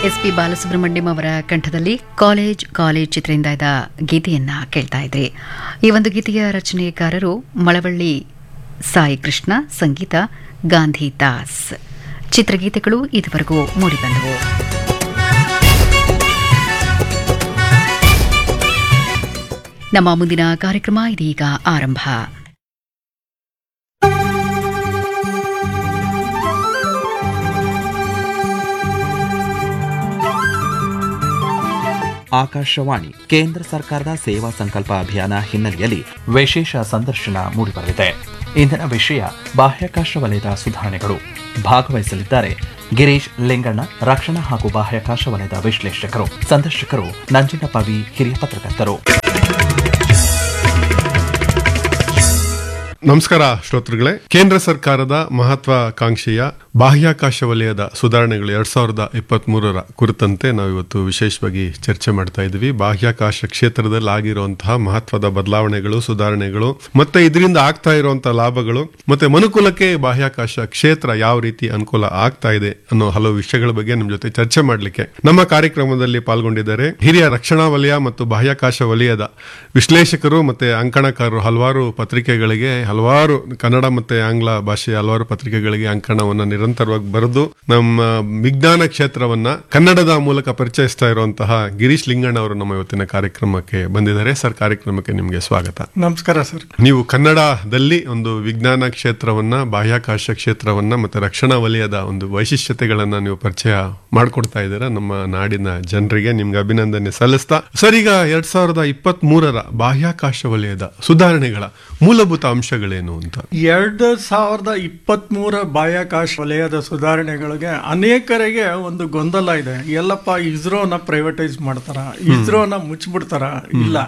SP. Balasubrahmanyam ಅವರ ಕಂಠದಲ್ಲಿ college ಚಿತ್ರದಿಂದ ಇದ್ದ ಗೀತೆಯನ್ನ ಕೇಳ್ತಾ ಇದ್ರಿ. ಈ ಒಂದು ಗೀತೆಯ ರಚನೆಕಾರರು ಮಳವಳ್ಳಿ ಸಾಯಿ ಕೃಷ್ಣ, ಸಂಗೀತ ಗಾಂಧಿ ದಾಸ್. ಚಿತ್ರಗೀತೆಗಳು ಇದುವರೆಗೂ ಮೂಡಿಬಂದವು. ನಮ್ಮ ಮುಂದಿನ ಕಾರ್ಯಕ್ರಮ ಇದೀಗ ಆರಂಭ. ಆಕಾಶವಾಣಿ ಕೇಂದ್ರ ಸರ್ಕಾರದ ಸೇವಾ ಸಂಕಲ್ಪ ಅಭಿಯಾನ ಹಿನ್ನೆಲೆಯಲ್ಲಿ ವಿಶೇಷ ಸಂದರ್ಶನ ಮೂಡಿಬರಲಿದೆ. ಇಂದಿನ ವಿಷಯ ಬಾಹ್ಯಾಕಾಶ ವಲಯದ ಸುಧಾರಣೆಗಳು. ಭಾಗವಹಿಸಲಿದ್ದಾರೆ ಗಿರೀಶ್ ಲಿಂಗಣ್ಣ, ರಕ್ಷಣಾ ಹಾಗೂ ಬಾಹ್ಯಾಕಾಶ ವಲಯದ ವಿಶ್ಲೇಷಕರು. ಸಂದರ್ಶಕರು ನಂಜನಪ್ಪ ವಿ, ಹಿರಿಯ ಪತ್ರಕರ್ತರು. ನಮಸ್ಕಾರ ಶ್ರೋತೃಗಳೇ. ಕೇಂದ್ರ ಸರ್ಕಾರದ ಮಹತ್ವಾಕಾಂಕ್ಷೆಯ ಬಾಹ್ಯಾಕಾಶ ವಲಯದ ಸುಧಾರಣೆಗಳು 2023 ಕುರಿತಂತೆ ನಾವಿವತ್ತು ವಿಶೇಷವಾಗಿ ಚರ್ಚೆ ಮಾಡ್ತಾ ಇದ್ವಿ. ಬಾಹ್ಯಾಕಾಶ ಕ್ಷೇತ್ರದಲ್ಲಿ ಆಗಿರುವಂತಹ ಮಹತ್ವದ ಬದಲಾವಣೆಗಳು, ಸುಧಾರಣೆಗಳು, ಮತ್ತೆ ಇದರಿಂದ ಆಗ್ತಾ ಇರುವಂತಹ ಲಾಭಗಳು, ಮತ್ತೆ ಮನುಕುಲಕ್ಕೆ ಬಾಹ್ಯಾಕಾಶ ಕ್ಷೇತ್ರ ಯಾವ ರೀತಿ ಅನುಕೂಲ ಆಗ್ತಾ ಇದೆ ಅನ್ನೋ ಹಲವು ವಿಷಯಗಳ ಬಗ್ಗೆ ನಿಮ್ ಜೊತೆ ಚರ್ಚೆ ಮಾಡಲಿಕ್ಕೆ ನಮ್ಮ ಕಾರ್ಯಕ್ರಮದಲ್ಲಿ ಪಾಲ್ಗೊಂಡಿದ್ದಾರೆ ಹಿರಿಯ ರಕ್ಷಣಾ ವಲಯ ಮತ್ತು ಬಾಹ್ಯಾಕಾಶ ವಲಯದ ವಿಶ್ಲೇಷಕರು ಮತ್ತೆ ಅಂಕಣಕಾರರು. ಹಲವಾರು ಪತ್ರಿಕೆಗಳಿಗೆ, ಹಲವಾರು ಕನ್ನಡ ಮತ್ತೆ ಆಂಗ್ಲ ಭಾಷೆಯ ಹಲವಾರು ಪತ್ರಿಕೆಗಳಿಗೆ ಅಂಕಣವನ್ನ ನಿರಂತರವಾಗಿ ಬರೆದು ನಮ್ಮ ವಿಜ್ಞಾನ ಕ್ಷೇತ್ರವನ್ನ ಕನ್ನಡದ ಮೂಲಕ ಪರಿಚಯಿಸ್ತಾ ಇರುವಂತಹ ಗಿರೀಶ್ ಲಿಂಗಣ್ಣ ಅವರು ನಮ್ಮ ಇವತ್ತಿನ ಕಾರ್ಯಕ್ರಮಕ್ಕೆ ಬಂದಿದ್ದಾರೆ. ಸರ್, ಕಾರ್ಯಕ್ರಮಕ್ಕೆ ನಿಮಗೆ ಸ್ವಾಗತ. ನಮಸ್ಕಾರ ಸರ್. ನೀವು ಕನ್ನಡದಲ್ಲಿ ಒಂದು ವಿಜ್ಞಾನ ಕ್ಷೇತ್ರವನ್ನ, ಬಾಹ್ಯಾಕಾಶ ಕ್ಷೇತ್ರವನ್ನ ಮತ್ತೆ ರಕ್ಷಣಾ ವಲಯದ ಒಂದು ವೈಶಿಷ್ಟ್ಯತೆಗಳನ್ನ ನೀವು ಪರಿಚಯ ಮಾಡಿಕೊಡ್ತಾ ಇದ್ದೀರಾ ನಮ್ಮ ನಾಡಿನ ಜನರಿಗೆ. ನಿಮ್ಗೆ ಅಭಿನಂದನೆ ಸಲ್ಲಿಸ್ತಾ, ಸರ್, ಈಗ 2023 ಬಾಹ್ಯಾಕಾಶ ವಲಯದ ಸುಧಾರಣೆಗಳ ಮೂಲಭೂತ ಅಂಶಗಳೇನು ಅಂತ? 2023 ಬಾಹ್ಯಾಕಾಶ ವಲಯದ ಸುಧಾರಣೆಗಳಿಗೆ ಅನೇಕರಿಗೆ ಒಂದು ಗೊಂದಲ ಇದೆ. ಎಲ್ಲಪ್ಪ, ಇಸ್ರೋನ ಪ್ರೈವೇಟೈಸ್ ಮಾಡ್ತಾರ, ಇಸ್ರೋನ ಮುಚ್ಚಿಬಿಡ್ತಾರ? ಇಲ್ಲ,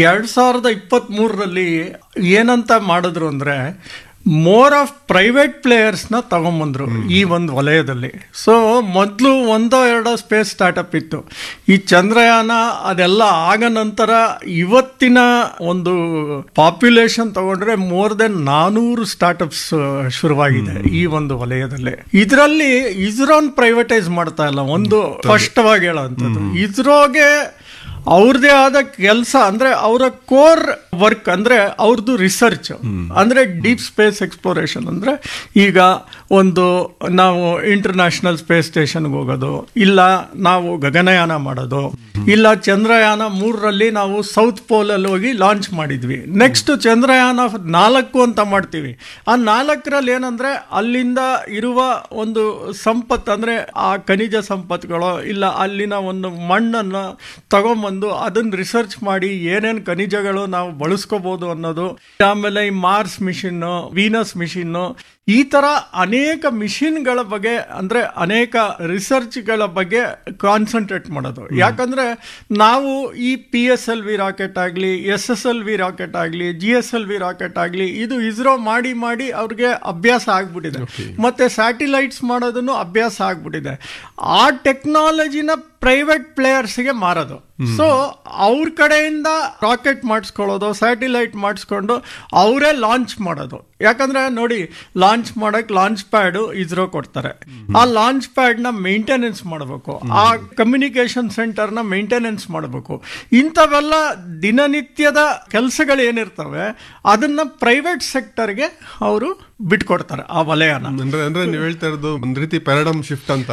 2023 ಏನಂತ ಮಾಡಿದ್ರು ಅಂದ್ರೆ ಮೋರ್ ಆಫ್ ಪ್ರೈವೇಟ್ ಪ್ಲೇಯರ್ಸ್ ನ ತಗೊಂಬಂದ್ರು ಈ ಒಂದು ವಲಯದಲ್ಲಿ. ಸೊ ಮೊದಲು 1-2 ಸ್ಪೇಸ್ ಸ್ಟಾರ್ಟ್ಅಪ್ ಇತ್ತು. ಈ ಚಂದ್ರಯಾನ ಅದೆಲ್ಲ ಆಗ ನಂತರ ಇವತ್ತಿನ ಒಂದು ಪಾಪ್ಯುಲೇಷನ್ ತಗೊಂಡ್ರೆ ಮೋರ್ ದೆನ್ 400 ಸ್ಟಾರ್ಟ್ಅಪ್ಸ್ ಶುರುವಾಗಿದೆ ಈ ಒಂದು ವಲಯದಲ್ಲಿ. ಇದರಲ್ಲಿ ಇಸ್ರೋನ್ ಪ್ರೈವೇಟೈಸ್ ಮಾಡ್ತಾ ಇಲ್ಲ. ಒಂದು ಸ್ಪಷ್ಟವಾಗಿ ಹೇಳೋವಂಥದ್ದು, ಇಸ್ರೋಗೆ ಅವ್ರದೇ ಆದ ಕೆಲಸ ಅಂದ್ರೆ ಅವರ ಕೋರ್ ವರ್ಕ್ ಅಂದ್ರೆ ಅವ್ರದ್ದು ರಿಸರ್ಚ್ ಅಂದ್ರೆ ಡೀಪ್ ಸ್ಪೇಸ್ ಎಕ್ಸ್ಪ್ಲೋರೇಷನ್. ಅಂದ್ರೆ ಈಗ ಒಂದು ನಾವು ಇಂಟರ್ನ್ಯಾಷನಲ್ ಸ್ಪೇಸ್ ಸ್ಟೇಷನ್ಗೆ ಹೋಗೋದು, ಇಲ್ಲ ನಾವು ಗಗನಯಾನ ಮಾಡೋದು, ಇಲ್ಲ ಚಂದ್ರಯಾನ 3 ನಾವು ಸೌತ್ ಪೋಲ್ ಅಲ್ಲಿ ಹೋಗಿ ಲಾಂಚ್ ಮಾಡಿದ್ವಿ. ನೆಕ್ಸ್ಟ್ ಚಂದ್ರಯಾನ 4 ಅಂತ ಮಾಡ್ತೀವಿ. ಆ 4ರಲ್ಲಿ ಏನಂದ್ರೆ ಅಲ್ಲಿಂದ ಇರುವ ಒಂದು ಸಂಪತ್ತು ಅಂದ್ರೆ ಆ ಖನಿಜ ಸಂಪತ್ತುಗಳು, ಇಲ್ಲ ಅಲ್ಲಿನ ಒಂದು ಮಣ್ಣನ್ನು ತಗೊಂಬಂದು ಅದನ್ನ ರಿಸರ್ಚ್ ಮಾಡಿ ಏನೇನು ಖನಿಜಗಳು ನಾವು ಬಳಸ್ಕೋಬಹುದು ಅನ್ನೋದು. ಆಮೇಲೆ ಈ ಮಾರ್ಸ್ ಮಿಷನ್, ವೀನಸ್ ಮಿಷನ್, ಈ ತರ ಅನೇಕ ಮಿಷಿನ್ಗಳ ಬಗ್ಗೆ ಅಂದ್ರೆ ಅನೇಕ ರಿಸರ್ಚ್ಗಳ ಬಗ್ಗೆ ಕಾನ್ಸಂಟ್ರೇಟ್ ಮಾಡೋದು. ಯಾಕಂದ್ರೆ ನಾವು ಈ PSLV ರಾಕೆಟ್ ಆಗಲಿ, SSLV ರಾಕೆಟ್ ಆಗಲಿ, GSLV ರಾಕೆಟ್ ಆಗಲಿ, ಇದು ಇಸ್ರೋ ಮಾಡಿ ಮಾಡಿ ಅವ್ರಿಗೆ ಅಭ್ಯಾಸ ಆಗ್ಬಿಟ್ಟಿದೆ. ಮತ್ತೆ ಸ್ಯಾಟಿಲೈಟ್ಸ್ ಮಾಡೋದನ್ನು ಅಭ್ಯಾಸ ಆಗ್ಬಿಟ್ಟಿದೆ. ಆ ಟೆಕ್ನಾಲಜಿನ ಪ್ರೈವೇಟ್ ಪ್ಲೇಯರ್ಸ್ಗೆ ಮಾರೋದು. ಸೊ ಅವ್ರ ಕಡೆಯಿಂದ ರಾಕೆಟ್ ಮಾಡಿಸ್ಕೊಳ್ಳೋದು, ಸ್ಯಾಟಿಲೈಟ್ ಮಾಡಿಸ್ಕೊಂಡು ಅವರೇ ಲಾಂಚ್ ಮಾಡೋದು. ಯಾಕಂದ್ರೆ ನೋಡಿ, ಲಾಂಚ್ ಮಾಡಕ್ ಲಾಂಚ್ ಪ್ಯಾಡ್ ಇಸ್ರೋ ಕೊಡ್ತಾರೆ. ಆ ಲಾಂಚ್ ಪ್ಯಾಡ್ ನ ಮೇಂಟೆನೆನ್ಸ್ ಮಾಡಬೇಕು, ಆ ಕಮ್ಯುನಿಕೇಶನ್ ಸೆಂಟರ್ ನ ಮೇಂಟೆನೆನ್ಸ್ ಮಾಡಬೇಕು. ಇಂಥವೆಲ್ಲ ದಿನನಿತ್ಯದ ಕೆಲಸಗಳು ಏನಿರ್ತವೆ ಅದನ್ನ ಪ್ರೈವೇಟ್ ಸೆಕ್ಟರ್ಗೆ ಅವರು ಬಿಟ್ಕೊಡ್ತಾರೆ ಆ ವಲಯನ. ಅಂದ್ರೆ ನೀವು ಹೇಳ್ತಾ ಇರೋದು ಒಂದ್ ರೀತಿ ಪ್ಯಾರಾಡೈಮ್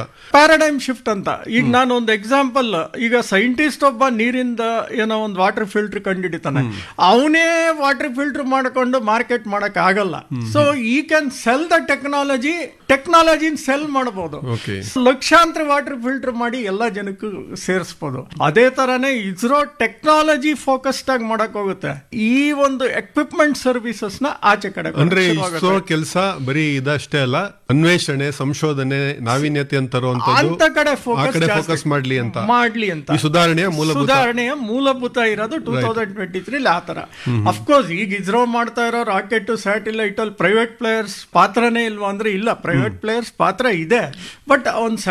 ಶಿಫ್ಟ್ ಅಂತ. ಈಗ ನಾನು ಒಂದು ಎಕ್ಸಾಂಪಲ್, ಈಗ ಸೈಂಟಿಸ್ಟ್ ಒಬ್ಬ ನೀರಿಂದ ಏನೋ ಒಂದು ವಾಟರ್ ಫಿಲ್ಟರ್ ಕಂಡುಹಿಡಿತಾನೆ, ಅವನೇ ವಾಟರ್ ಫಿಲ್ಟರ್ ಮಾಡಿಕೊಂಡು ಮಾರ್ಕೆಟ್ ಮಾಡಕ್ ಆಗಲ್ಲ. ಸೊ ಈ ಕ್ಯಾನ್ ಸೆಲ್ ದ ಟೆಕ್ನಾಲಜಿನ ಸೆಲ್ ಮಾಡಬಹುದು. ಲಕ್ಷಾಂತರ ವಾಟರ್ ಫಿಲ್ಟರ್ ಮಾಡಿ ಎಲ್ಲಾ ಜನಕ್ಕೂ ಸೇರಿಸಬಹುದು. ಅದೇ ತರಾನೇ ಇಸ್ರೋ ಟೆಕ್ನಾಲಜಿ ಫೋಕಸ್ಡ್ ಆಗಿ ಮಾಡಕ್ ಹೋಗುತ್ತೆ. ಈ ಒಂದು ಎಕ್ವಿಪ್ಮೆಂಟ್ ಸರ್ವಿಸಸ್ ನ ಆಚೆ ಕಡೆ ಅಂದ್ರೆ ಇಸ್ರೋ ಕೆಲಸ ಬರೀ ಇದಷ್ಟೇ ಅಲ್ಲ, ಅನ್ವೇಷಣೆ, ಸಂಶೋಧನೆ, ನಾವೀನ್ಯತೆ ಅಂತ ಕಡೆ ಫೋಕಸ್ ಮಾಡ್ಲಿ ಅಂತ ಸುಧಾರಣೆಯ ಮೂಲಭೂತ ಇರೋದು 2023 ಆ ತರ. ಅಫ್ಕೋರ್ಸ್ ಈಗ ಇಸ್ರೋ ಮಾಡ್ತಾ ಇರೋ ರಾಕೆಟ್, ಸ್ಯಾಟಿಲೈಟ್ ಅಲ್ಲಿ ಪ್ರೈವೇಟ್ ಪ್ಲೇಯರ್ಸ್ ಪಾತ್ರನೇ ಇಲ್ವಾ ಅಂದ್ರೆ ಇಲ್ಲ, ಪ್ರೈವೇಟ್ ಪ್ಲೇಯರ್ಸ್ ಪಾತ್ರ ಇದೆ. ಬಟ್ ಒಂದು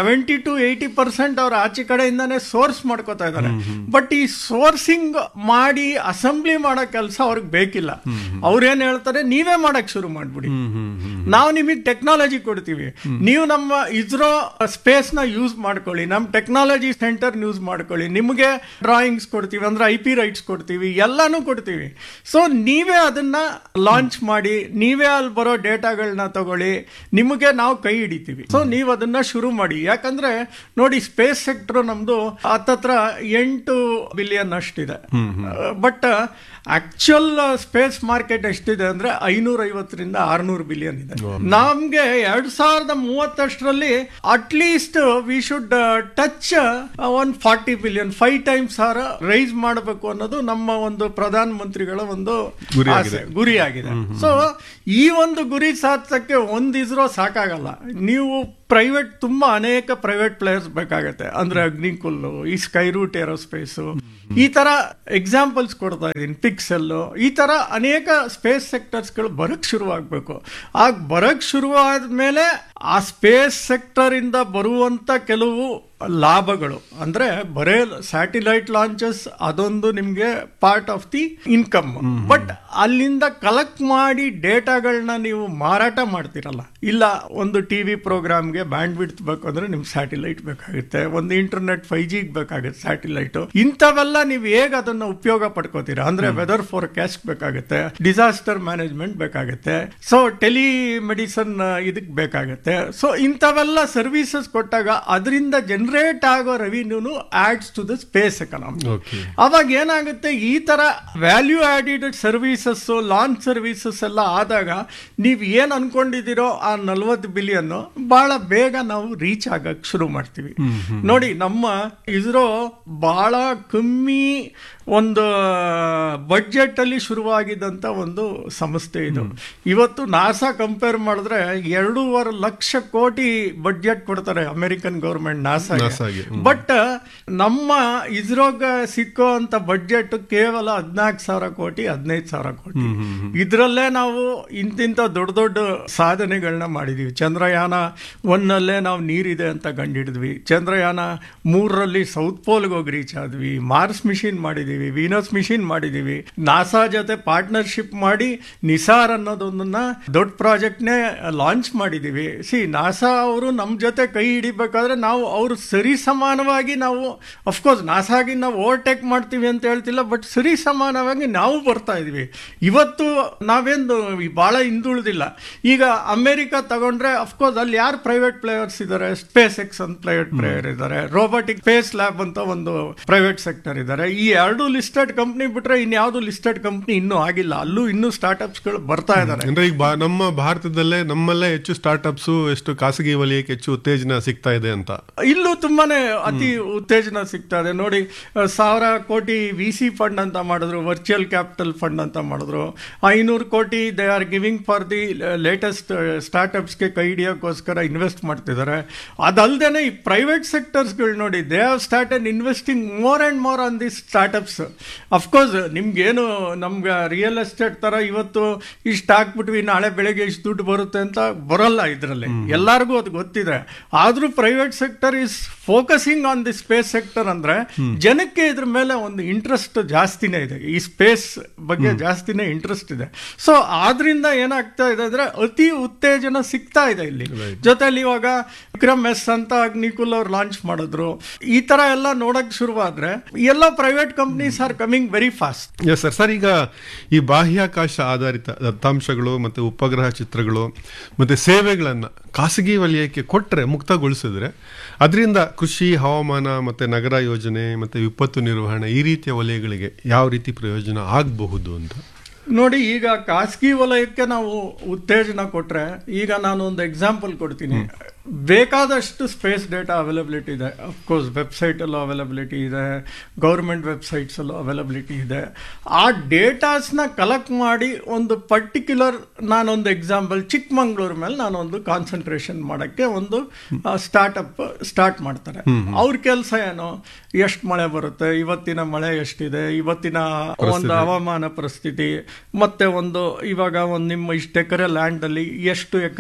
70-80% ಅವ್ರ ಆಚೆ ಕಡೆಯಿಂದಾನೇ ಸೋರ್ಸ್ ಮಾಡ್ಕೋತಾ ಇದ್ದಾರೆ. ಬಟ್ ಈ ಸೋರ್ಸಿಂಗ್ ಮಾಡಿ ಅಸೆಂಬ್ಲಿ ಮಾಡೋ ಕೆಲಸ ಅವ್ರಿಗೆ ಬೇಕಿಲ್ಲ. ಅವ್ರೇನ್ ಹೇಳ್ತಾರೆ, ನೀವೇ ಮಾಡಕ್ ಶುರು ಮಾಡ್ಬಿಡಿ. ನಾವು ನಿಮಗೆ ಟೆಕ್ನಾಲಜಿ ಕೊಡ್ತೀವಿ, ನೀವು ನಮ್ಮ ಇಸ್ರೋ ಸ್ಪೇಸ್ ನ ಯೂಸ್ ಮಾಡ್ಕೊಳ್ಳಿ, ನಮ್ಮ ಟೆಕ್ನಾಲಜಿ ಸೆಂಟರ್ ಯೂಸ್ ಮಾಡ್ಕೊಳ್ಳಿ, ನಿಮಗೆ ಡ್ರಾಯಿಂಗ್ಸ್ ಕೊಡ್ತೀವಿ ಅಂದ್ರೆ IP ರೈಟ್ಸ್ ಕೊಡ್ತೀವಿ, ಎಲ್ಲಾನು ಕೊಡ್ತೀವಿ. ಸೊ ನೀವೇ ಅದನ್ನ ಲಾಂಚ್ ಮಾಡಿ, ನೀವೇ ಅಲ್ಲಿ ಬರೋ ಡೇಟಾಗಳನ್ನ ತಗೊಳ್ಳಿ, ನಿಮಗೆ ನಾವು ಕೈ ಹಿಡಿತೀವಿ. ಸೊ ನೀವು ಅದನ್ನ ಶುರು ಮಾಡಿ. ಯಾಕಂದ್ರೆ ನೋಡಿ, ಸ್ಪೇಸ್ ಸೆಕ್ಟರ್ ನಮ್ದು ಹತ್ತತ್ರ 8 billion ಅಷ್ಟಿದೆ. But actual space market ಎಷ್ಟಿದೆ ಅಂದ್ರೆ 550 to 600 ಬಿಲಿಯನ್ ಇದೆ. ನಮ್ಗೆ 2030 at least we should touch 140 billion, 5 times rice ಮಾಡಬೇಕು ಅನ್ನೋದು ನಮ್ಮ ಒಂದು ಪ್ರಧಾನ ಮಂತ್ರಿಗಳ ಒಂದು ಗುರಿಯಾಗಿದೆ. ಸೊ ಈ ಒಂದು ಗುರಿ ಸಾಧಿಸಕ್ಕೆ ಒಂದು ಇಸ್ರೋ ಸಾಕಾಗಲ್ಲ. ನೀವು ಪ್ರೈವೇಟ್ ತುಂಬಾ ಅನೇಕ ಪ್ರೈವೇಟ್ ಪ್ಲೇಯರ್ಸ್ ಬೇಕಾಗತ್ತೆ. ಅಂದ್ರೆ ಅಗ್ನಿಕುಲ್, ಈ ಸ್ಕೈ ರೂಟ್ ಏರೋಸ್ಪೇಸ್, ಈ ತರ ಎಕ್ಸಾಂಪಲ್ಸ್ ಕೊಡ್ತಾ ಇದೀನಿ, ಪಿಕ್ಸೆಲ್, ಈ ತರ ಅನೇಕ ಸ್ಪೇಸ್ ಸೆಕ್ಟರ್ಸ್ ಗಳು ಬರಕ್ ಶುರುವಾಗಬೇಕು. ಆಗ ಬರಕ್ ಶುರುವಾದ್ಮೇಲೆ ಆ ಸ್ಪೇಸ್ ಸೆಕ್ಟರ್ ಇಂದ ಬರುವಂತ ಕೆಲವು ಲಾಭಗಳು ಅಂದ್ರೆ ಬರೇ ಸ್ಯಾಟಿಲೈಟ್ ಲಾಂಚಸ್ ಅದೊಂದು ನಿಮ್ಗೆ part of the income. But ಅಲ್ಲಿಂದ ಕಲೆಕ್ಟ್ ಮಾಡಿ ಡೇಟಾಗಳನ್ನ ನೀವು ಮಾರಾಟ ಮಾಡ್ತಿರಲ್ಲ. ಇಲ್ಲ, ಒಂದು ಟಿವಿ ಪ್ರೋಗ್ರಾಮ್ಗೆ ಬ್ಯಾಂಡ್ ವಿಡ್ತ್ ಬೇಕು ಅಂದ್ರೆ ನಿಮ್ಗೆ ಸ್ಯಾಟಿಲೈಟ್ ಬೇಕಾಗುತ್ತೆ, ಒಂದು ಇಂಟರ್ನೆಟ್ 5G ಬೇಕಾಗುತ್ತೆ ಸ್ಯಾಟಿಲೈಟ್. ಇಂಥವೆಲ್ಲ ನೀವು ಹೇಗೆ ಅದನ್ನ ಉಪಯೋಗ ಪಡ್ಕೋತೀರಾ ಅಂದ್ರೆ ವೆದರ್ ಫೋರ್ಕಾಸ್ಟ್ ಬೇಕಾಗುತ್ತೆ, ಡಿಸಾಸ್ಟರ್ ಮ್ಯಾನೇಜ್ಮೆಂಟ್ ಬೇಕಾಗುತ್ತೆ, ಸೊ ಟೆಲಿ ಮೆಡಿಸನ್ ಇದಕ್ ಬೇಕಾಗುತ್ತೆ. ಸೊ ಇಂಥವೆಲ್ಲ ಸರ್ವಿಸಸ್ ಕೊಟ್ಟಾಗ ಅದರಿಂದ ಜನರೇಟ್ ಆಗೋ ರೆವಿನ್ಯೂನು ads to the space economy. ಅವಾಗ ಏನಾಗುತ್ತೆ, ಈ ತರ ವ್ಯಾಲ್ಯೂ ಆಡಿಡ್ ಸರ್ವಿಸಸ್, ಲಾಂಚ್ ಸರ್ವಿಸಸ್ ಎಲ್ಲ ಆದಾಗ ನೀವು ಏನ್ ಅನ್ಕೊಂಡಿದ್ದೀರೋ ಆ 40 ಬಿಲಿಯನ್ ಬಹಳ ಬೇಗ ನಾವು ರೀಚ್ ಆಗಕ್ ಶುರು ಮಾಡ್ತೀವಿ. ನೋಡಿ, ನಮ್ಮ ಇಸ್ರೋ ಬಹಳ ಕಮ್ಮಿ ಒಂದು ಬಡ್ಜೆಟ್ ಅಲ್ಲಿ ಶುರುವಾಗಿದ್ದಂತ ಒಂದು ಸಂಸ್ಥೆ ಇದು. ಇವತ್ತು ನಾಸಾ ಕಂಪೇರ್ ಮಾಡಿದ್ರೆ 2.5 ಲಕ್ಷ ಕೋಟಿ ಬಡ್ಜೆಟ್ ಕೊಡ್ತಾರೆ ಅಮೆರಿಕನ್ ಗವರ್ಮೆಂಟ್ ನಾಸಾಗೆ. ಬಟ್ ನಮ್ಮ ಇಸ್ರೋಗೆ ಸಿಕ್ಕೋ ಅಂತ ಬಡ್ಜೆಟ್ ಕೇವಲ 14,000 ಕೋಟಿ 15,000 ಕೋಟಿ. ಇದ್ರಲ್ಲೇ ನಾವು ಇಂತಿಂತ ದೊಡ್ಡ ದೊಡ್ಡ ಸಾಧನೆಗಳನ್ನ ಮಾಡಿದೀವಿ. ಚಂದ್ರಯಾನ 1 ನಾವು ನೀರಿದೆ ಅಂತ ಕಂಡಿಡಿದ್ವಿ, ಚಂದ್ರಯಾನ 3 ಸೌತ್ ಪೋಲ್ಗೆ ಹೋಗಿ ರೀಚ್ ಆದ್ವಿ, ಮಾರ್ಸ್ ಮಿಷಿನ್ ಮಾಡಿದೀವಿ, ವೀನಸ್ ಮಿಷಿನ್ ಮಾಡಿದೀವಿ, ನಾಸಾ ಜೊತೆ ಪಾರ್ಟ್ನರ್ಶಿಪ್ ಮಾಡಿ ನಿಸಾರ್ ಅನ್ನೋದೊಂದನ್ನ ದೊಡ್ಡ ಪ್ರಾಜೆಕ್ಟ್ ನೇ ಲಾಂಚ್ ಮಾಡಿದೀವಿ. ನಾಸಾ ಅವರು ನಮ್ ಜೊತೆ ಕೈ ಹಿಡಿಬೇಕಾದ್ರೆ ನಾವು ಅವ್ರು ಸರಿ ಸಮಾನವಾಗಿ, ನಾವು ಅಫ್ಕೋರ್ಸ್ ನಾಸಾಗಿ ನಾವು ಓವರ್ಟೇಕ್ ಮಾಡ್ತೀವಿ ಅಂತ ಹೇಳ್ತಿಲ್ಲ, ಬಟ್ ಸರಿ ಸಮಾನವಾಗಿ ನಾವು ಬರ್ತಾ ಇದೀವಿ. ಇವತ್ತು ನಾವೇನು ಬಹಳ ಹಿಂದುಳಿದಿಲ್ಲ. ಈಗ ಅಮೆರಿಕ ತಗೊಂಡ್ರೆ ಅಫ್ಕೋರ್ಸ್ ಅಲ್ಲಿ ಯಾರು ಪ್ರೈವೇಟ್ ಪ್ಲೇಯರ್ಸ್ ಇದ್ದಾರೆ, ಸ್ಪೇಸ್ ಎಕ್ಸ್ ಅಂತ ಪ್ರೈವೇಟ್ ಪ್ಲೇಯರ್ ಇದ್ದಾರೆ, ರೋಬೋಟಿಕ್ ಸ್ಪೇಸ್ ಲ್ಯಾಬ್ ಅಂತ ಒಂದು ಪ್ರೈವೇಟ್ ಸೆಕ್ಟರ್ ಇದ್ದಾರೆ. ಈ 2 ಲಿಸ್ಟೆಡ್ ಕಂಪ್ನಿ ಬಿಟ್ರೆ ಇನ್ಯಾವುದು ಲಿಸ್ಟೆಡ್ ಕಂಪ್ನಿ ಇನ್ನೂ ಆಗಿಲ್ಲ. ಅಲ್ಲೂ ಇನ್ನೂ ಸ್ಟಾರ್ಟ್ಅಪ್ಸ್ ಗಳು ಬರ್ತಾ ಇದ್ದಾರೆ. ಅಂದ್ರೆ ಈಗ ನಮ್ಮ ಭಾರತದಲ್ಲೇ ನಮ್ಮಲ್ಲೇ ಹೆಚ್ಚು ಸ್ಟಾರ್ಟ್ಅಪ್ಸ್, ಎಷ್ಟು ಖಾಸಗಿ ವಲಯಕ್ಕೆ ಹೆಚ್ಚು ಉತ್ತೇಜನ ಸಿಗ್ತಾ ಇದೆ ಅಂತ ಇಲ್ಲೂ ತುಂಬಾನೇ ಅತಿ ಉತ್ತೇಜನ ಸಿಗ್ತಾ ಇದೆ. ನೋಡಿ, 1,000 ಕೋಟಿ VC ಫಂಡ್ ಅಂತ ಮಾಡಿದ್ರು, ವರ್ಚುವಲ್ ಕ್ಯಾಪಿಟಲ್ ಫಂಡ್ ಅಂತ ಮಾಡಿದ್ರು, 500 ಕೋಟಿ they are giving for the latest ಸ್ಟಾರ್ಟ್ಅಪ್ಸ್ಗೆ ಕೈ ಹಿಡಿಯೋಕ್ಕೋಸ್ಕರ ಇನ್ವೆಸ್ಟ್ ಮಾಡ್ತಿದ್ದಾರೆ. ಅದಲ್ದೇನೆ ಈ ಪ್ರೈವೇಟ್ ಸೆಕ್ಟರ್ಸ್ಗಳು ನೋಡಿ, they have started investing more and more on the startups. Of course ನಿಮ್ಗೇನು ನಮ್ಗೆ ರಿಯಲ್ ಎಸ್ಟೇಟ್ ತರ ಇವತ್ತು ಇಷ್ಟು ಹಾಕ್ಬಿಟ್ವಿ ನಾಳೆ ಬೆಳಗ್ಗೆ ಇಷ್ಟು ದುಡ್ಡು ಬರುತ್ತೆ ಅಂತ ಬರಲ್ಲ. ಇದರಲ್ಲಿ ಎಲ್ಲರಿಗೂ ಅದು ಗೊತ್ತಿದೆ. ಆದ್ರೂ private sector is focusing on the space sector. ಅಂದ್ರೆ ಜನಕ್ಕೆ ಇದ್ರ ಮೇಲೆ ಒಂದು ಇಂಟ್ರೆಸ್ಟ್ ಜಾಸ್ತಿನೇ ಇದೆ, ಈ ಸ್ಪೇಸ್ ಬಗ್ಗೆ ಜಾಸ್ತಿನೇ ಇಂಟ್ರೆಸ್ಟ್ ಇದೆ. ಸೊ ಆದ್ರಿಂದ ಏನಾಗ್ತಾ ಇದೆ ಅಂದ್ರೆ ಅತಿ ಉತ್ತೇಜನ ಸಿಗ್ತಾ ಇದೆ ಇಲ್ಲಿ. ಜೊತೆಲಿ ಇವಾಗ ವಿಕ್ರಮ್ ಎಸ್ ಅಂತ ಅಗ್ನಿಕುಲ್ ಅವ್ರು ಲಾಂಚ್ ಮಾಡಿದ್ರು. ಈ ತರ ಎಲ್ಲ ನೋಡಕ್ ಶುರುವಾದ್ರೆ ಎಲ್ಲ private companies are coming very fast. Yes sir. ಈಗ ಈ ಬಾಹ್ಯಾಕಾಶ ಆಧಾರಿತ ದತ್ತಾಂಶಗಳು ಮತ್ತೆ ಉಪಗ್ರಹ ಚಿತ್ರಗಳು ಮತ್ತೆ ಸೇವೆಗಳನ್ನ ಖಾಸಗಿ ವಲಯಕ್ಕೆ ಕೊಟ್ಟರೆ, ಮುಕ್ತಗೊಳಿಸಿದ್ರೆ ಅದರಿಂದ ಕೃಷಿ, ಹವಾಮಾನ ಮತ್ತೆ ನಗರ ಯೋಜನೆ ಮತ್ತೆ ವಿಪತ್ತು ನಿರ್ವಹಣೆ ಈ ರೀತಿಯ ವಲಯಗಳಿಗೆ ಯಾವ ರೀತಿ ಪ್ರಯೋಜನ ಆಗಬಹುದು ಅಂತ ನೋಡಿ. ಈಗ ಖಾಸಗಿ ವಲಯಕ್ಕೆ ನಾವು ಉತ್ತೇಜನ ಕೊಟ್ರೆ, ಈಗ ನಾನು ಒಂದು ಎಕ್ಸಾಂಪಲ್ ಕೊಡ್ತೀನಿ. ಬೇಕಾದಷ್ಟು ಸ್ಪೇಸ್ ಡೇಟಾ ಅವೈಲಬಿಲಿಟಿ ಇದೆ. ಅಫ್ಕೋರ್ಸ್ ವೆಬ್ಸೈಟ್ ಅಲ್ಲೂ ಅವೈಲಬಿಲಿಟಿ ಇದೆ, ಗೌರ್ಮೆಂಟ್ ವೆಬ್ಸೈಟ್ಸ್ ಅಲ್ಲೂ ಅವೈಲಬಿಲಿಟಿ ಇದೆ. ಆ ಡೇಟಾಸ್ನ ಕಲೆಕ್ಟ್ ಮಾಡಿ ಒಂದು ಪರ್ಟಿಕ್ಯುಲರ್, ನಾನೊಂದು ಎಕ್ಸಾಂಪಲ್ ಚಿಕ್ಕಮಂಗ್ಳೂರ್ ಮೇಲೆ ನಾನೊಂದು ಕಾನ್ಸಂಟ್ರೇಷನ್ ಮಾಡೋಕ್ಕೆ ಒಂದು ಸ್ಟಾರ್ಟ್ಅಪ್ ಸ್ಟಾರ್ಟ್ ಮಾಡ್ತಾರೆ. ಅವ್ರ ಕೆಲಸ ಏನು, ಎಷ್ಟು ಮಳೆ ಬರುತ್ತೆ, ಇವತ್ತಿನ ಮಳೆ ಎಷ್ಟಿದೆ, ಇವತ್ತಿನ ಒಂದು ಹವಾಮಾನ ಪರಿಸ್ಥಿತಿ, ಮತ್ತೆ ಒಂದು ಇವಾಗ ಒಂದು ನಿಮ್ಮ ಇಷ್ಟು ಎಕರೆ ಲ್ಯಾಂಡ್ ಅಲ್ಲಿ ಎಷ್ಟು ಎಕರೆ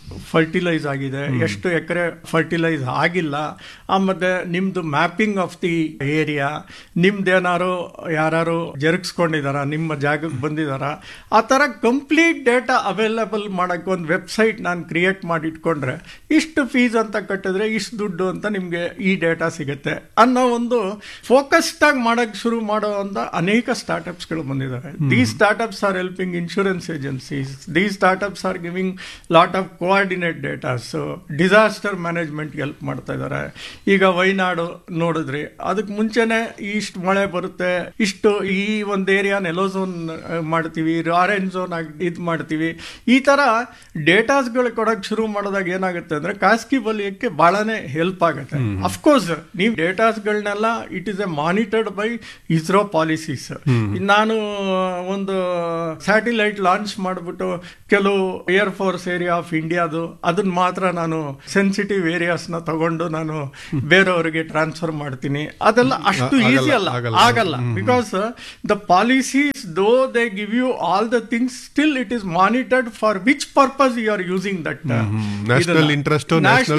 ಫರ್ಟಿಲೈಸ್ ಆಗಿದೆ, ಎಷ್ಟು ಎಕರೆ ಫರ್ಟಿಲೈಸ್ ಆಗಿಲ್ಲ, ಆಮೇಲೆ ನಿಮ್ದು ಮ್ಯಾಪಿಂಗ್ ಆಫ್ ದಿ ಏರಿಯಾ, ನಿಮ್ದೇನಾರು ಯಾರು ಜರುಗಿಸ್ಕೊಂಡಿದಾರ, ನಿಮ್ಮ ಜಾಗಕ್ಕೆ ಬಂದಿದಾರ, ಆ ಥರ ಕಂಪ್ಲೀಟ್ ಡೇಟಾ ಅವೈಲಬಲ್ ಮಾಡೋಕ್ಕೆ ಒಂದು ವೆಬ್ಸೈಟ್ ನಾನು ಕ್ರಿಯೇಟ್ ಮಾಡಿ ಇಟ್ಕೊಂಡ್ರೆ ಇಷ್ಟು ಫೀಸ್ ಅಂತ ಕಟ್ಟಿದ್ರೆ ಇಷ್ಟು ದುಡ್ಡು ಅಂತ ನಿಮಗೆ ಈ ಡೇಟಾ ಸಿಗುತ್ತೆ ಅನ್ನೋ ಒಂದು ಫೋಕಸ್ಡ್ ಆಗಿ ಮಾಡೋಕ್ಕೆ ಶುರು ಮಾಡೋ ಅಂತ ಅನೇಕ ಸ್ಟಾರ್ಟ್ಅಪ್ಸ್ಗಳು ಬಂದಿದ್ದಾರೆ. These startups are helping insurance agencies, these startups are giving lot of coordinate datas, disaster management help ಮಾಡ್ತಾ ಇದ್ದಾರೆ. ಈಗ ವಯನಾಡು ನೋಡಿದ್ರಿ, ಅದಕ್ಕೆ ಮುಂಚೆನೆ ಇಷ್ಟು ಮಳೆ ಬರುತ್ತೆ, ಇಷ್ಟು ಈ ಒಂದು ಏರಿಯಾನ ಯೆಲ್ಲೋ ಝೋನ್ ಮಾಡ್ತೀವಿ, ಆರೆಂಜ್ ಝೋನ್ ಆಗಿ ಇದು ಮಾಡ್ತೀವಿ, ಈ ತರ ಡೇಟಾಸ್ಗಳು ಕೊಡಕ್ಕೆ ಶುರು ಮಾಡೋದಾಗ ಏನಾಗುತ್ತೆ ಅಂದ್ರೆ ಖಾಸಗಿ ವಲಯಕ್ಕೆ ಬಹಳನೇ ಹೆಲ್ಪ್ ಆಗುತ್ತೆ. ಅಫ್ಕೋರ್ಸ್ ನೀವು ಡೇಟಾಸ್ಗಳನ್ನೆಲ್ಲ it is A monitored by ISRO policies. ನಾನು ಒಂದು ಸ್ಯಾಟಿಲೈಟ್ ಲಾಂಚ್ ಮಾಡಿಬಿಟ್ಟು ಕೆಲವು ಏರ್ ಫೋರ್ಸ್ ಏರಿಯಾ ಆಫ್ ಇಂಡಿಯಾದು ಅದನ್ನ ಮಾತ್ರ ನಾನು ಸೆನ್ಸಿಟಿವ್ ಏರಿಯಾಸ್ನ ತಗೊಂಡು ನಾನು ಬೇರೆಯವರಿಗೆ ಟ್ರಾನ್ಸ್ಫರ್ ಮಾಡ್ತೀನಿ, ಅದೆಲ್ಲ ಅಷ್ಟು ಈಸಿ ಆಗಲ್ಲ. Because the policies though they give you all the things, still it is monitored for which purpose you are using that. National interest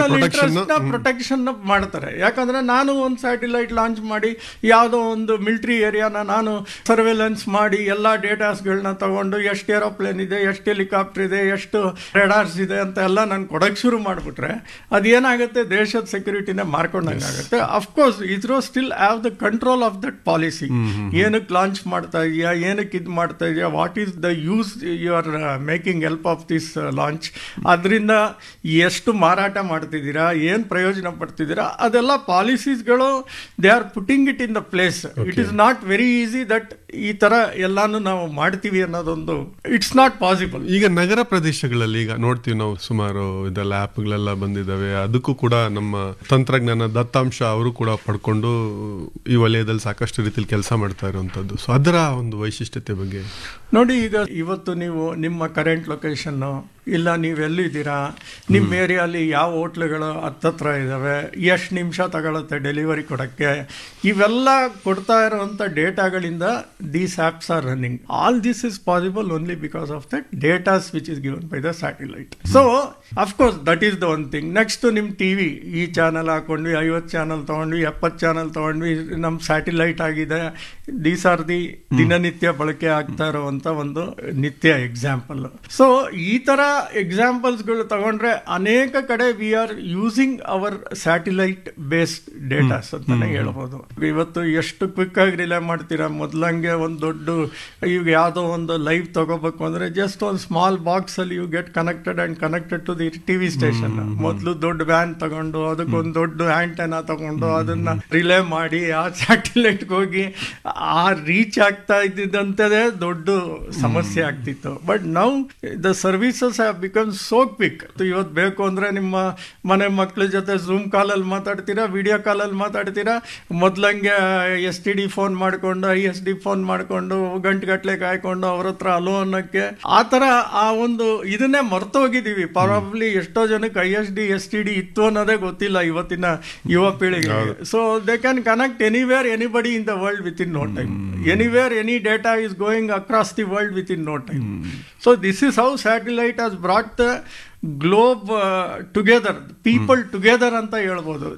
protection ಮಾಡ್ತಾರೆ. ಯಾಕಂದ್ರೆ ನಾನು ಒಂದು ಸ್ಯಾಟಿಲೈಟ್ ಲಾಂಚ್ ಮಾಡಿ ಯಾವುದೋ ಒಂದು ಮಿಲಿಟರಿ ಏರಿಯಾನ ನಾನು ಸರ್ವೆಲೆನ್ಸ್ ಮಾಡಿ ಎಲ್ಲಾ ಡೇಟಾಸ್ಗಳನ್ನ ತಗೊಂಡು ಎಷ್ಟು ಏರೋಪ್ಲೇನ್ ಇದೆ, ಎಷ್ಟು ಹೆಲಿಕಾಪ್ಟರ್ ಇದೆ, ಎಷ್ಟು ರೆಡಾರ್ಸ್ ಇದೆ ಅಂತ ಎಲ್ಲ ನಾನು ಕೊಡಕ್ಕೆ ಶುರು ಮಾಡ್ಬಿಟ್ರೆ ಅದೇನಾಗುತ್ತೆ, ದೇಶದ ಸೆಕ್ಯೂರಿಟಿನೇ ಮಾರ್ಕೊಂಡಂಗಾಗುತ್ತೆ. Of course ISRO still have the control of that policy. ಏನಕ್ಕೆ ಲಾಂಚ್ ಮಾಡ್ತಾ ಇದೆಯಾ, ಏನಕ್ಕೆ ಇದು ಮಾಡ್ತಾ ಇದೆಯಾ, what is the use you are making help of this launch, ಅದರಿಂದ ಎಷ್ಟು ಮಾರಾಟ ಮಾಡ್ತಿದ್ದೀರಾ, ಏನು ಪ್ರಯೋಜನ ಪಡ್ತಿದ್ದೀರಾ, ಅದೆಲ್ಲ ಪಾಲಿಸೀಸ್ಗಳು they are putting it in the place. It is not very easy that ಈ ತರ ಎಲ್ಲಾನು ನಾವು ಮಾಡ್ತೀವಿ ಅನ್ನೋದೊಂದು ಇಟ್ಸ್ ನಾಟ್ ಪಾಸಿಬಲ್. ಈಗ ನಗರ ಪ್ರದೇಶಗಳಲ್ಲಿ ಈಗ ನೋಡ್ತೀವಿ ನಾವು, ಸುಮಾರು ಇದೆಲ್ಲ ಆ್ಯಪ್ಗಳೆಲ್ಲ ಬಂದಿದ್ದಾವೆ, ಅದಕ್ಕೂ ಕೂಡ ನಮ್ಮ ತಂತ್ರಜ್ಞಾನ ದತ್ತಾಂಶ ಅವರು ಕೂಡ ಪಡ್ಕೊಂಡು ಈ ವಲಯದಲ್ಲಿ ಸಾಕಷ್ಟು ರೀತಿಯಲ್ಲಿ ಕೆಲಸ ಮಾಡ್ತಾ ಇರುವಂತದ್ದು. ಸೊ ಅದರ ಒಂದು ವೈಶಿಷ್ಟ್ಯತೆ ಬಗ್ಗೆ ನೋಡಿ. ಈಗ ಇವತ್ತು ನೀವು ನಿಮ್ಮ ಕರೆಂಟ್ ಲೊಕೇಶನ್ ಇಲ್ಲ, ನೀವೆಲ್ಲಿದ್ದೀರಾ, ನಿಮ್ಮ ಏರಿಯಾಲಿ ಯಾವ ಹೋಟ್ಲುಗಳು ಹತ್ತತ್ರ ಇದ್ದಾವೆ, ಎಷ್ಟು ನಿಮಿಷ ತಗೊಳುತ್ತೆ ಡೆಲಿವರಿ ಕೊಡೋಕ್ಕೆ, ಇವೆಲ್ಲ ಕೊಡ್ತಾ ಇರೋವಂಥ ಡೇಟಾಗಳಿಂದ these apps R running. All this is possible only because of that datas which is given by the satellite. So of course that is the one thing. Next ನಿಮ್ಮ ಟಿವಿ, ಈ ಚಾನಲ್ ಹಾಕೊಂಡ್ವಿ, 50 ಚಾನಲ್ ತೊಗೊಂಡ್ವಿ, 70 channel ತೊಗೊಂಡ್ವಿ, ನಮ್ಮ satellite ಆಗಿದೆ. These are the ದಿನನಿತ್ಯ ಬಳಕೆ ಆಗ್ತಾ ಇರುವಂತ ಒಂದು ನಿತ್ಯ ಎಕ್ಸಾಂಪಲ್. ಸೊ ಈ ತರ ಎಕ್ಸಾಂಪಲ್ಸ್ಗಳು ತಗೊಂಡ್ರೆ ಅನೇಕ ಕಡೆ we are using hour satellite based datas ಅಂತಾನೆ ಹೇಳ್ಬೋದು. ಇವತ್ತು ಎಷ್ಟು ಕ್ವಿಕ್ ಆಗಿ ರಿಲೇ ಮಾಡ್ತೀರಾ, ಮೊದ್ಲಂಗೆ ಒಂದು ದೊಡ್ಡ ಈಗ ಯಾವುದೋ ಒಂದು ಲೈವ್ ತಗೋಬೇಕು ಅಂದ್ರೆ ಜಸ್ಟ್ ಒಂದು ಸ್ಮಾಲ್ ಬಾಕ್ಸ್ ಅಲ್ಲಿ you get connected and connected to the TV station. ಮೊದಲು ದೊಡ್ಡ ವ್ಯಾನ್ ತಗೊಂಡು ಅದಕ್ಕೊಂದು ದೊಡ್ಡ ಆಂಟೆನಾ ತಗೊಂಡು ಅದನ್ನ ರಿಲೇ ಮಾಡಿ ಆ ಸ್ಯಾಟಿಲೈಟ್ಗೆ ಹೋಗಿ ಆ ರೀಚ್ ಆಗ್ತಾ ಇದ್ದಿದ್ದಂಥದ್ದೇ ದೊಡ್ಡ ಸಮಸ್ಯೆ ಆಗ್ತಿತ್ತು. But now the services have become so quick. ಇವತ್ತು ಬೇಕು ಅಂದ್ರೆ ನಿಮ್ಮ ಮನೆ ಮಕ್ಕಳ ಜೊತೆ ಝೂಮ್ ಕಾಲಲ್ಲಿ ಮಾತಾಡ್ತೀರಾ, ವಿಡಿಯೋ ಕಾಲಲ್ಲಿ ಮಾತಾಡ್ತೀರಾ. ಮೊದ್ಲಂಗೆ STD ಫೋನ್ ಮಾಡ್ಕೊಂಡು ISD ಫೋನ್ ಮಾಡ್ಕೊಂಡು ಗಂಟೆಗಟ್ಲೆ ಕಾಯ್ಕೊಂಡು ಅವ್ರ ಹತ್ರ ಅಲೋ ಅನ್ನಕ್ಕೆ ಆ ತರ ಆ ಒಂದು ಇದನ್ನೇ ಮರ್ತೋಗಿದೀವಿ. ಪ್ರಾಬಬ್ಲಿ ಎಷ್ಟೋ ಜನಕ್ಕೆ ISD STD ಇತ್ತು ಅನ್ನೋದೇ ಗೊತ್ತಿಲ್ಲ ಇವತ್ತಿನ ಯುವ ಪೀಳಿಗೆ. So they can connect anywhere anybody in the world with in no time. Anywhere any data is going across the world within no time. So this is how satellite has brought the globe together, people together ಅಂತ ಹೇಳ್ಬೋದು.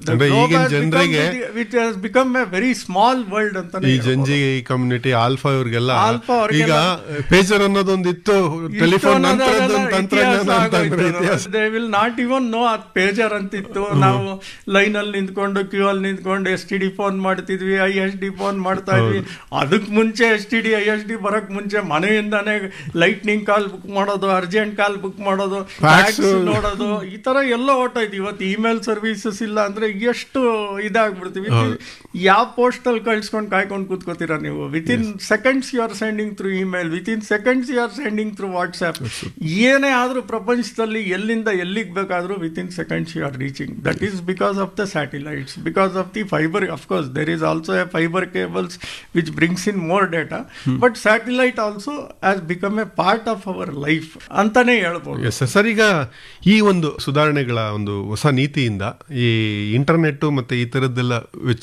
Which has become A very small world ಅಂತ. ಈ ಜಂಜಿ community alpha ಇವ್ರಿಗೆಲ್ಲ ಈಗ pager ಅನ್ನೋದೊಂದಿತ್ತು, telephone they will not even know ಅದ್ pager ಅಂತಿತ್ತು. ನಾವು line ಅಲ್ಲಿ ನಿಂತ್ಕೊಂಡು ಕ್ಯೂ ಅಲ್ಲಿ ನಿಂತ್ಕೊಂಡು STD ಫೋನ್ ಮಾಡ್ತಿದ್ವಿ, ISD ಫೋನ್ ಮಾಡ್ತಾ ಇದ್ವಿ. ಅದಕ್ ಮುಂಚೆ STD ISD ಬರಕ್ ಮುಂಚೆ ಮನೆಯಿಂದಾನೇ ಲೈಟ್ನಿಂಗ್ ಕಾಲ್ ಬುಕ್ ಮಾಡೋದು, ಅರ್ಜೆಂಟ್ ಕಾಲ್ ಬುಕ್ ಮಾಡೋದು, ನೋಡೋದು, ಈ ತರ ಎಲ್ಲ ಹೊಟ್ಟೋಯ್ತು. ಇವತ್ತು ಇಮೇಲ್ ಸರ್ವಿಸಸ್ ಇಲ್ಲ ಅಂದ್ರೆ ಎಷ್ಟು ಇದಾಗ್ಬಿಡ್ತೀವಿ. ಯಾವ ಪೋಸ್ಟ್ ಅಲ್ಲಿ ಕಳ್ಸ್ಕೊಂಡು ಕಾಯ್ಕೊಂಡು ಕೂತ್ಕೋತೀರಾ ನೀವು? Within seconds you are sending through email, within seconds you are sending through WhatsApp. ಏನೇ ಆದ್ರೂ ಪ್ರಪಂಚದಲ್ಲಿ ಎಲ್ಲಿಂದ ಎಲ್ಲಿಗೆ ಬೇಕಾದ್ರೂ within seconds you are reaching. That is because of the satellites, because of the fibre. Of course there is also A fibre cables which brings in more data, but satellite also has become A part of our life ಅಂತಾನೆ ಹೇಳ್ಬೋದು. Sir, ಈಗ ಈ ಒಂದು ಸುಧಾರಣೆಗಳ ಒಂದು ಹೊಸ ನೀತಿಯಿಂದ ಈ ಇಂಟರ್ನೆಟ್ ಮತ್ತೆ ಈ ತರದ್ದೆಲ್ಲ ವೆಚ್ಚ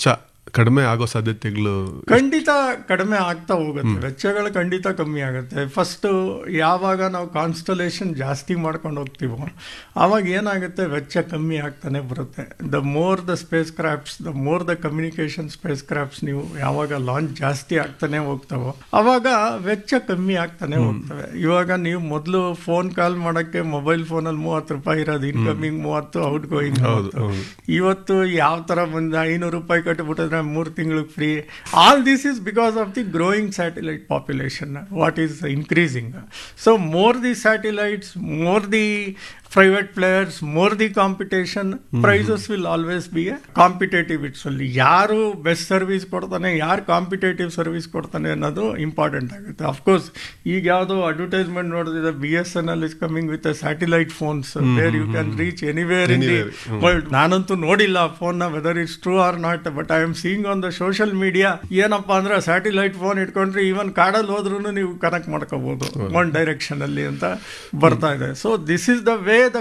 ಕಡಿಮೆ ಆಗೋ ಸಾಧ್ಯತೆಗಳು ಖಂಡಿತ ಕಡಿಮೆ ಆಗ್ತಾ ಹೋಗುತ್ತೆ, ವೆಚ್ಚಗಳು ಖಂಡಿತ ಕಮ್ಮಿ ಆಗುತ್ತೆ. ಫಸ್ಟ್ ಯಾವಾಗ ನಾವು ಕಾನ್ಸ್ಟಲೇಷನ್ ಜಾಸ್ತಿ ಮಾಡ್ಕೊಂಡು ಹೋಗ್ತೀವೋ ಆವಾಗ ಏನಾಗುತ್ತೆ, ವೆಚ್ಚ ಕಮ್ಮಿ ಆಗ್ತಾನೆ ಬರುತ್ತೆ. The more the space crafts, the more the communication space crafts ನೀವು ಯಾವಾಗ ಲಾಂಚ್ ಜಾಸ್ತಿ ಆಗ್ತಾನೆ ಹೋಗ್ತಾವೋ ಅವಾಗ ವೆಚ್ಚ ಕಮ್ಮಿ ಆಗ್ತಾನೆ ಹೋಗ್ತವೆ. ಇವಾಗ ನೀವು ಮೊದಲು ಫೋನ್ ಕಾಲ್ ಮಾಡಕ್ಕೆ ಮೊಬೈಲ್ ಫೋನಲ್ಲಿ ₹30 ಇರೋದು, ಇನ್ಕಮಿಂಗ್ 30, ಔಟ್ ಗೋಯಿಂಗ್ 30. ಇವತ್ತು ಯಾವ ತರ ಬಂದ ₹500 ಕಟ್ಟಿಬಿಟ್ಟಿದ್ರೆ 3 ತಿಂಗಳಿಗೆ free. All this is because of the growing satellite population what is increasing. So more the satellites, more the private players, more the competition, prices will always be a competitive itself. ಯಾರು best service ಕೊಡ್ತಾನೆ, ಯಾರು competitive service ಕೊಡ್ತಾನೆ ಅನ್ನೋದು important ಆಗುತ್ತೆ. Of course ಈಗ ಯಾವುದೋ advertisement ನೋಡಿದ್ರೆ BSNL is coming with satellite phones where you can reach anywhere in the world. ನಾನಂತೂ ನೋಡಿಲ್ಲ ಆ ಫೋನ್ ನ, whether it's true or not, but I am seeing on the social media. ಏನಪ್ಪಾ ಅಂದ್ರೆ ಸ್ಯಾಟಲೈಟ್ ಫೋನ್ ಇಟ್ಕೊಂಡ್ರೆ even ಕಾಡಲ್ಲಿ ಹೋದ್ರೂ ನೀವು ಕನೆಕ್ಟ್ ಮಾಡ್ಕೋಬಹುದು ಒನ್ ಡೈರೆಕ್ಷನ್ ಅಲ್ಲಿ ಅಂತ ಬರ್ತಾ ಇದೆ. So this is the way the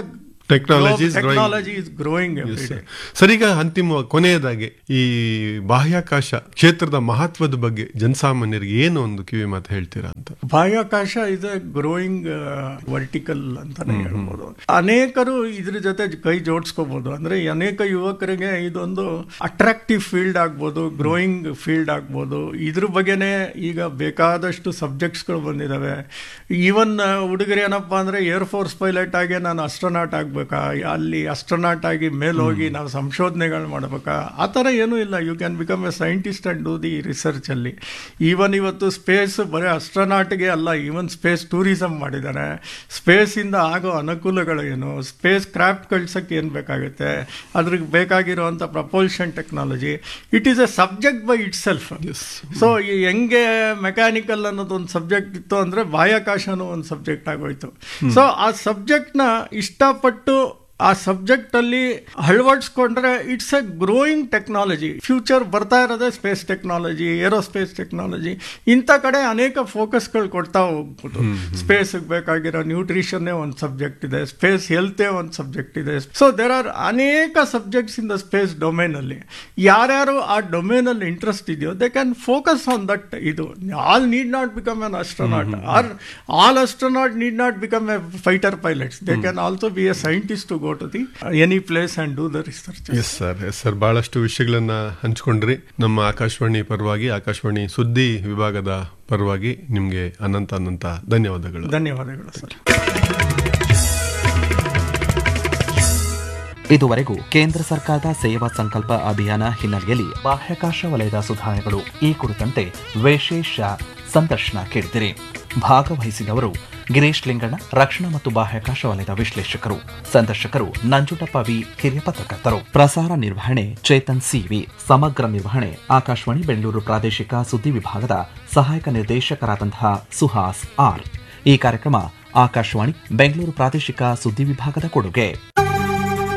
technology is growing every day. Sir, ಈಗ ಅಂತಿಮ ಕೊನೆಯದಾಗಿ ಈ ಬಾಹ್ಯಾಕಾಶ ಕ್ಷೇತ್ರದ ಮಹತ್ವದ ಬಗ್ಗೆ ಜನಸಾಮಾನ್ಯರಿಗೆ ಏನು ಒಂದು ಕಿವಿ ಮಾತು ಹೇಳ್ತೀರಾ ಅಂತ? ಬಾಹ್ಯಾಕಾಶ ಇಸ್ ಎ ಗ್ರೋಯಿಂಗ್ ವರ್ಟಿಕಲ್ ಅಂತಾನೆ ಹೇಳ್ಬೋದು. ಅನೇಕರು ಇದ್ರ ಜೊತೆ ಕೈ ಜೋಡಿಸ್ಕೋಬಹುದು. ಅಂದ್ರೆ ಅನೇಕ ಯುವಕರಿಗೆ ಇದೊಂದು ಅಟ್ರಾಕ್ಟಿವ್ ಫೀಲ್ಡ್ ಆಗ್ಬೋದು, ಗ್ರೋಯಿಂಗ್ ಫೀಲ್ಡ್ ಆಗ್ಬೋದು. ಇದ್ರ ಬಗ್ಗೆನೆ ಈಗ ಬೇಕಾದಷ್ಟು ಸಬ್ಜೆಕ್ಟ್ಸ್ಗಳು ಬಂದಿದಾವೆ. ಈವನ್ ಹುಡುಗರು ಏನಪ್ಪಾ ಅಂದ್ರೆ ಏರ್ಫೋರ್ಸ್ ಪೈಲಟ್ ಆಗಿ ನಾನು ಅಸ್ಟ್ರೋನಾಟ್ ಆಗ್ಬೇಕು, ಅಲ್ಲಿ ಅಸ್ಟ್ರೋನಾಟ್ ಆಗಿ ಮೇಲೆ ಹೋಗಿ ನಾವು ಸಂಶೋಧನೆಗಳು ಮಾಡ್ಬೇಕಾ, ಆ ಥರ ಏನೂ ಇಲ್ಲ. You can become A scientist and do the research ಅಲ್ಲಿ. ಈವನ್ ಇವತ್ತು ಸ್ಪೇಸ್ ಬರೀ ಅಸ್ಟ್ರೋನಾಟ್ಗೆ ಅಲ್ಲ, ಈವನ್ ಸ್ಪೇಸ್ ಟೂರಿಸಮ್ ಮಾಡಿದ್ದಾರೆ. ಸ್ಪೇಸ್ ಇಂದ ಆಗೋ ಅನುಕೂಲಗಳು ಏನು, ಸ್ಪೇಸ್ ಕ್ರಾಫ್ಟ್ ಕಳ್ಸಕ್ಕೆ ಏನು ಬೇಕಾಗುತ್ತೆ, ಅದ್ರಿಗೆ ಬೇಕಾಗಿರುವಂಥ propulsion technology, it is A subject by it self. So ಹೆಂಗೆ ಮೆಕ್ಯಾನಿಕಲ್ ಅನ್ನೋದು ಒಂದು ಸಬ್ಜೆಕ್ಟ್ ಇತ್ತು ಅಂದ್ರೆ ಬಾಹ್ಯಾಕಾಶನೂ ಒಂದು ಸಬ್ಜೆಕ್ಟ್ ಆಗೋಯ್ತು. ಸೊ ಆ ಸಬ್ಜೆಕ್ಟ್ನ ಇಷ್ಟಪಟ್ಟು ಆ ಸಬ್ಜೆಕ್ಟ್ ಅಲ್ಲಿ ಅಳವಡಿಸ್ಕೊಂಡ್ರೆ it's A growing technology. Future ಬರ್ತಾ ಇರೋದೇ ಸ್ಪೇಸ್ ಟೆಕ್ನಾಲಜಿ, ಏರೋಸ್ಪೇಸ್ ಟೆಕ್ನಾಲಜಿ, ಇಂಥ ಕಡೆ ಅನೇಕ ಫೋಕಸ್ಗಳು ಕೊಡ್ತಾ ಹೋಗ್ಬಿಟ್ಟು ಸ್ಪೇಸ್ಗೆ ಬೇಕಾಗಿರೋ ನ್ಯೂಟ್ರಿಷನ್ನೇ ಒಂದು ಸಬ್ಜೆಕ್ಟ್ ಇದೆ, ಸ್ಪೇಸ್ ಹೆಲ್ತೇ ಒಂದು ಸಬ್ಜೆಕ್ಟ್ ಇದೆ. ಸೊ ದೇರ್ ಆರ್ ಅನೇಕ subjects in the space domain ಅಲ್ಲಿ. ಯಾರ್ಯಾರು ಆ ಡೊಮೇನ್ ಅಲ್ಲಿ ಇಂಟ್ರೆಸ್ಟ್ ಇದೆಯೋ they can focus on that. ಇದು all need not become an astronaut are all astronaut need not become A fighter pilots. They can also be A scientist to go to the any place and do the research. Yes sir, ಬಹಳಷ್ಟು ವಿಷಯಗಳನ್ನ ಹಂಚಿಕೊಂಡ್ರಿ. ನಮ್ಮ ಆಕಾಶವಾಣಿ ಪರವಾಗಿ, ಆಕಾಶವಾಣಿ ಸುದ್ದಿ ವಿಭಾಗದ ಪರವಾಗಿ ನಿಮಗೆ ಅನಂತ ಧನ್ಯವಾದಗಳು. ಧನ್ಯವಾದಗಳು ಸರ್. ಇದುವರೆಗೂ ಕೇಂದ್ರ ಸರ್ಕಾರದ ಸೇವಾ ಸಂಕಲ್ಪ ಅಭಿಯಾನ ಹಿನ್ನೆಲೆಯಲ್ಲಿ ಬಾಹ್ಯಾಕಾಶ ವಲಯದ ಸುಧಾರಣೆಗಳು ಈ ಕುರಿತಂತೆ ವಿಶೇಷ ಸಂದರ್ಶನ ಕೇಳಿದಿರಿ. ಭಾಗವಹಿಸಿದವರು ಗಿರೀಶ್ ಲಿಂಗಣ್ಣ, ರಕ್ಷಣಾ ಮತ್ತು ಬಾಹ್ಯಾಕಾಶ ವಲಯದ ವಿಶ್ಲೇಷಕರು. ಸಂದರ್ಶಕರು ನಂಜುಟಪ್ಪ ವಿ, ಹಿರಿಯ ಪತ್ರಕರ್ತರು. ಪ್ರಸಾರ ನಿರ್ವಹಣೆ ಚೇತನ್ ಸಿವಿ. ಸಮಗ್ರ ನಿರ್ವಹಣೆ ಆಕಾಶವಾಣಿ ಬೆಂಗಳೂರು ಪ್ರಾದೇಶಿಕ ಸುದ್ದಿ ವಿಭಾಗದ ಸಹಾಯಕ ನಿರ್ದೇಶಕರಾದಂತಹ ಸುಹಾಸ್ ಆರ್. ಈ ಕಾರ್ಯಕ್ರಮ ಆಕಾಶವಾಣಿ ಬೆಂಗಳೂರು ಪ್ರಾದೇಶಿಕ ಸುದ್ದಿ ವಿಭಾಗದ ಕೊಡುಗೆ.